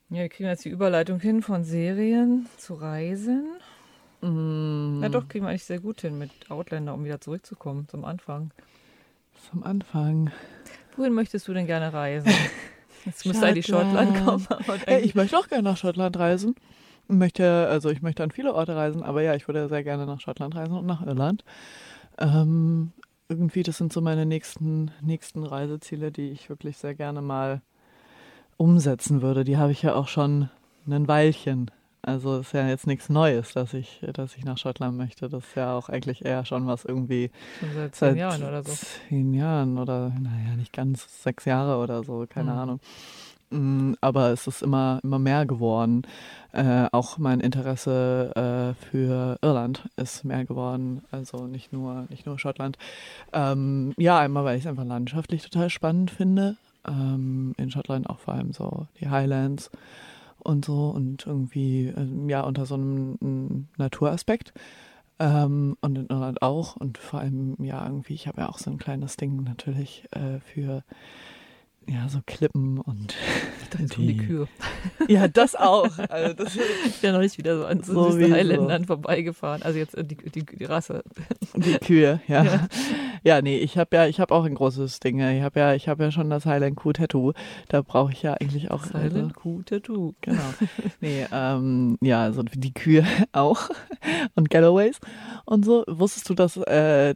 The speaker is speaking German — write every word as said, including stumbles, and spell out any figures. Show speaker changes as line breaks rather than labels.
Ja, wir kriegen jetzt die Überleitung hin von Serien zu Reisen.
Mm,
Ja, doch, kriegen wir eigentlich sehr gut hin mit Outlander, um wieder zurückzukommen zum Anfang.
Zum Anfang.
Wohin möchtest du denn gerne reisen? Jetzt müsste eigentlich Schottland kommen. Aber
Hey, ich möchte auch gerne nach Schottland reisen. Ich möchte, also ich möchte an viele Orte reisen, aber ja, ich würde sehr gerne nach Schottland reisen und nach Irland. Ähm, irgendwie, das sind so meine nächsten, nächsten Reiseziele, die ich wirklich sehr gerne mal umsetzen würde. Die habe ich ja auch schon ein Weilchen. Also ist ja jetzt nichts Neues, dass ich, dass ich nach Schottland möchte. Das ist ja auch eigentlich eher schon was irgendwie
schon seit zehn
seit
Jahren oder so.
zehn Jahren oder naja, nicht ganz sechs Jahre oder so, keine
Hm.
Ahnung. Mm, Aber es ist immer, immer mehr geworden. Äh, auch mein Interesse äh, für Irland ist mehr geworden. Also nicht nur, nicht nur Schottland. Ähm, ja, einmal, weil ich es einfach landschaftlich total spannend finde. Ähm, in Schottland auch vor allem so die Highlands und so und irgendwie, ähm, ja, unter so einem m, Naturaspekt. Ähm, und in Irland auch. Und vor allem, ja, irgendwie, ich habe ja auch so ein kleines Ding natürlich äh, für ja, so Klippen und
Dann kommen die Kühe.
Ja, das auch. Also das
Ich bin ja noch nicht wieder so an so süßen
Sowieso.
Highlandern vorbeigefahren. Also jetzt äh, die, die, die Rasse.
Die Kühe, ja.
Ja.
Ja, nee, ich habe ja, ich habe auch ein großes Ding. Ich habe ja, ich habe ja schon das Highland Q Tattoo. Da brauche ich ja eigentlich auch
Silent Q Tattoo.
Genau. Nee, ähm, ja, also die Kühe auch und Galloways und so. Wusstest du, dass, äh,